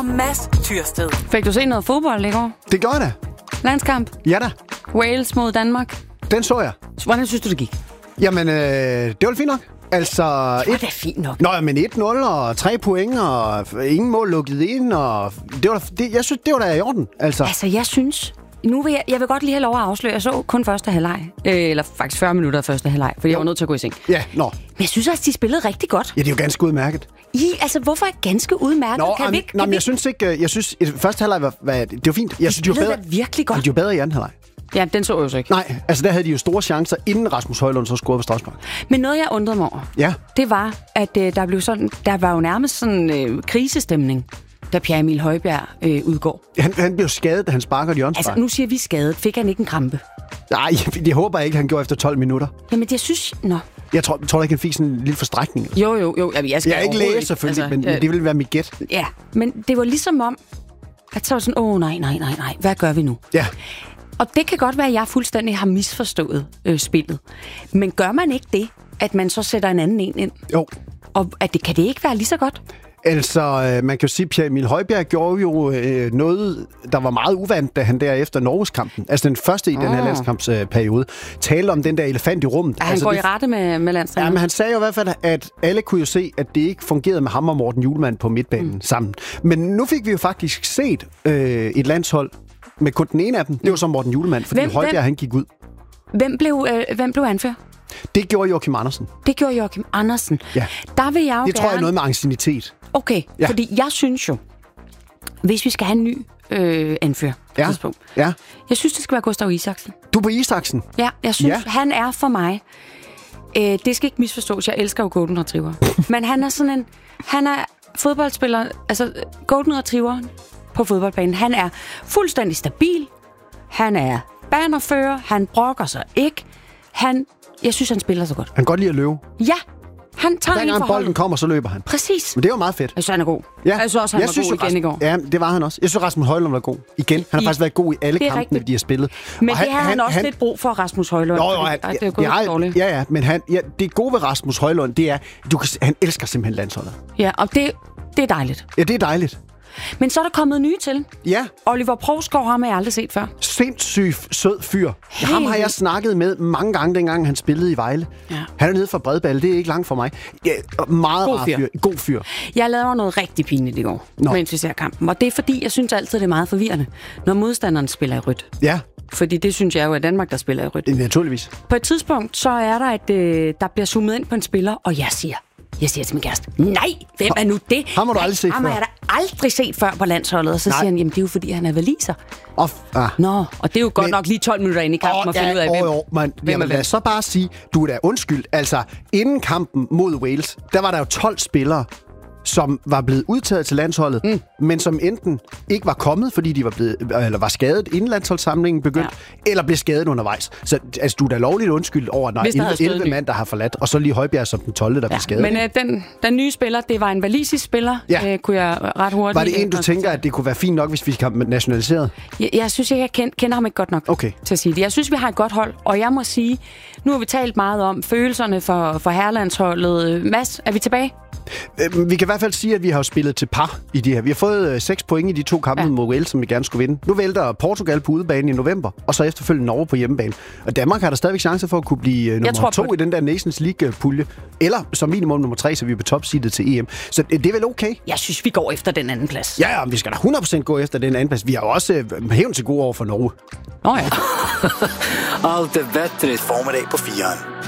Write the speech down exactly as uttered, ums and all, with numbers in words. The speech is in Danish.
Mads Tyrsted. Fik du set noget fodbold i går? Det gør jeg da. Landskamp? Ja da. Wales mod Danmark? Den så jeg. Hvordan synes du, det gik? Jamen, øh, det var fint nok. Altså, det var da fint nok. Nå, men et nul og tre point og ingen mål lukket ind. Og det var, det, jeg synes, det var da i orden. Altså, altså jeg synes... Nu vil jeg, jeg vil godt lige have lov at afsløre. Jeg så kun første halvleg. Øh, eller faktisk fyrre minutter af første halvleg, fordi jo. jeg var nødt til at gå i seng. Ja, nå. Men jeg synes også, de spillede rigtig godt. Ja, det er jo ganske udmærket. I, altså, hvorfor er ganske udmærket? Nå, kan am, vi ikke, nå, kan men vi... jeg synes ikke... Jeg synes, første halvleg var, var... Det var fint. Jeg de synes, de var bedre, virkelig godt. De var bedre i anden halvleg. Ja, den så jeg jo så ikke. Nej, altså der havde de jo store chancer, inden Rasmus Højlund så scorede på straffespark. Men noget, jeg undrede mig over, ja. det var, at øh, der blev sådan... Der var jo nærmest sådan øh, krisestemning, da Pierre Emil Højbjerg øh, udgår. Han, han blev skadet, da han sparker et hjørnespark. Altså, nu siger vi skadet. Fik han ikke en krampe? Nej, jeg, jeg håber ikke, han gjorde efter tolv minutter. Jamen, jeg synes... Nå. Jeg tror, tror ikke, han fik sådan en lille forstrækning. Jo, jo, jo. Jeg, jeg, skal jeg er ikke læge, selvfølgelig, altså, men, ja. men det ville være mit gæt. Ja, men det var ligesom om, at så var sådan, åh, nej, nej, nej, nej, hvad gør vi nu? Ja. Og det kan godt være, at jeg fuldstændig har misforstået øh, spillet. Men gør man ikke det, at man så sætter en anden en ind? Jo. Og at det, kan det ikke være lige så godt? Altså, øh, man kan jo sige, at Pierre Emil Højbjerg gjorde jo øh, noget, der var meget uvandt, da han derefter Norgeskampen, altså den første i oh. den her landskampsperiode, øh, talte om den der elefant i rummet. Ja, han altså, går det, i rette med, med landstræner. Ja, men han sagde jo i hvert fald, at alle kunne jo se, at det ikke fungerede med ham og Morten Hjulmand på midtbanen mm. sammen. Men nu fik vi jo faktisk set øh, et landshold med kun den ene af dem. Det var så Morten Hjulmand, fordi hvem, Højbjerg hvem, han gik ud. Hvem blev, øh, hvem blev anført? Det gjorde Joachim Andersen. Det gjorde Joachim Andersen. Ja. Der vil jeg jo Det tror gerne... jeg er noget med anciennitet. Okay, ja. Fordi jeg synes jo, hvis vi skal have en ny øh, anfører ja. tidspunkt, ja. jeg synes, det skal være Gustav Isaksen. Du er på Isaksen? Ja, jeg synes, ja. han er for mig... Øh, det skal ikke misforstås, jeg elsker jo Golden Retriever. Men han er sådan en... Han er fodboldspiller... Altså, Golden Retriever på fodboldbanen. Han er fuldstændig stabil. Han er banerfører. Han brokker sig ikke. Han... Jeg synes, han spiller så godt. Han kan godt lide at løbe. Ja. Han tager Hver gang bolden kommer, så løber han. Præcis. Men det var meget fedt. Jeg synes, han er god. Ja. Jeg synes også, han jeg var synes, god igen Rasmus, i går. Ja, det var han også. Jeg synes, Rasmus Højlund var god. Igen. Han har I, faktisk været god i alle kampene, rigtigt. De har spillet. Men og det han, har han også han, lidt brug for, Rasmus Højlund. Jo, jo, han, Ej, det er gået ja, dårligt. Ja, ja. Men han, ja, det gode ved Rasmus Højlund, det er, du kan, han elsker simpelthen landsholdet. Ja, og det, det er dejligt. Ja, det er dejligt. Men så er der kommet nye til. Ja. Oliver Provsgaard har jeg aldrig set før. Sindssygt sød fyr. Helt. Ham har jeg snakket med mange gange, dengang han spillede i Vejle. Ja. Han er nede fra Bredballe, det er ikke langt for mig. Ja, meget God fyr. fyr. God fyr. Jeg lavede noget rigtig pinligt i går, Nå. mens vi ser kampen. Og det er fordi, jeg synes altid, det er meget forvirrende, når modstanderen spiller i rødt. Ja. Fordi det synes jeg jo er Danmark, der spiller i rødt. Naturligvis. På et tidspunkt, så er der, at øh, der bliver zoomet ind på en spiller, og jeg siger... Jeg siger til min kæreste, nej, hvem er nu det? Ham har du aldrig set før. Ham har jeg da aldrig set før på landsholdet. Og så nej. siger han, jamen det er jo fordi, han er valiser. Og, ah. Nå, og det er jo godt men, nok lige tolv minutter ind i kampen at finde ja, ud af, hvem, åh, man, hvem jamen, er hvem. Lad så bare sige, du er da undskyld. Altså, inden kampen mod Wales, der var der jo tolv spillere, som var blevet udtaget til landsholdet, mm. men som enten ikke var kommet, fordi de var blevet eller var skadet inden landsholdssamlingen begyndte, ja. eller blev skadet undervejs. Så altså, du er da lovligt undskyldt over, når elleve mand, der har forladt, og så lige Højbjerg som den tolvte, der ja. blev skadet. Men øh, den, den nye spiller, det var en walisisk spiller, ja. øh, kunne jeg ret hurtigt... Var det en, du tænker, at det kunne være fint nok, hvis vi skal have nationaliseret? Jeg, jeg synes ikke, jeg kender, kender ham ikke godt nok okay. til at sige det. Jeg synes, vi har et godt hold, og jeg må sige, nu har vi talt meget om følelserne for, for herrelandsholdet. Mads, er vi tilbage? Vi kan i hvert fald sige, at vi har spillet til par i de her. Vi har fået seks point i de to kampe ja. mod Wales, som vi gerne skulle vinde. Nu vælter Portugal på udebane i november, og så efterfølgende Norge på hjemmebane. Og Danmark har der stadigvæk chance for at kunne blive nummer to i den der Nations League-pulje. Eller som minimum nummer tre, så vi er på topseedet til E M. Så det er vel okay? Jeg synes, vi går efter den anden plads. Ja, ja, vi skal da hundrede procent gå efter den anden plads. Vi har jo også øh, hævn til gode over for Norge. Nå ja. Allt är bättre i formiddag på Firen.